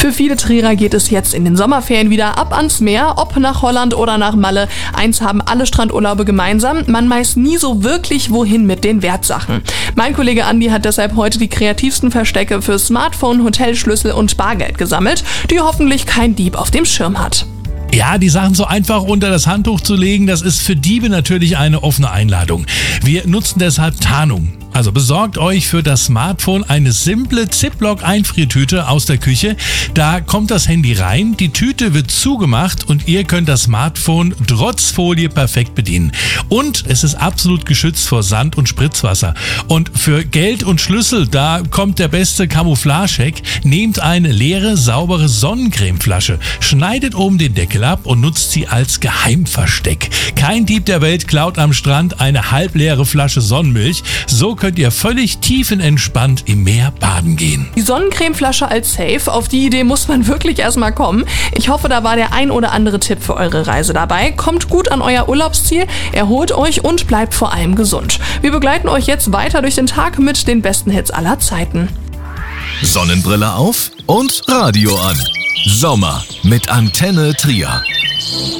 Für viele Trierer geht es jetzt in den Sommerferien wieder ab ans Meer, ob nach Holland oder nach Malle. Eins haben alle Strandurlaube gemeinsam: man weiß nie so wirklich, wohin mit den Wertsachen. Mein Kollege Andi hat deshalb heute die kreativsten Verstecke für Smartphone, Hotelschlüssel und Bargeld gesammelt, die hoffentlich kein Dieb auf dem Schirm hat. Ja, die Sachen so einfach unter das Handtuch zu legen, das ist für Diebe natürlich eine offene Einladung. Wir nutzen deshalb Tarnung. Also besorgt euch für das Smartphone eine simple Ziploc-Einfriertüte aus der Küche. Da kommt das Handy rein, die Tüte wird zugemacht und ihr könnt das Smartphone trotz Folie perfekt bedienen. Und es ist absolut geschützt vor Sand und Spritzwasser. Und für Geld und Schlüssel, da kommt der beste Camouflage-Hack. Nehmt eine leere, saubere Sonnencremeflasche, schneidet oben den Deckel ab und nutzt sie als Geheimversteck. Kein Dieb der Welt klaut am Strand eine halbleere Flasche Sonnenmilch. So könnt ihr völlig tiefenentspannt im Meer baden gehen. Die Sonnencremeflasche als Safe, auf die Idee muss man wirklich erstmal kommen. Ich hoffe, da war der ein oder andere Tipp für eure Reise dabei. Kommt gut an euer Urlaubsziel, erholt euch und bleibt vor allem gesund. Wir begleiten euch jetzt weiter durch den Tag mit den besten Hits aller Zeiten. Sonnenbrille auf und Radio an. Sommer mit Antenne Trier.